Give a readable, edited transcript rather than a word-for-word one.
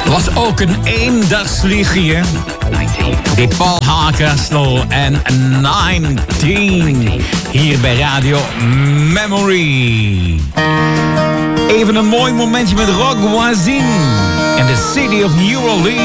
Was ook een eendagsvliegje. Die Paul Hardcastle en 19 hier bij Radio Memory. Even een mooi momentje met Rock Voisine in the City of New Orleans.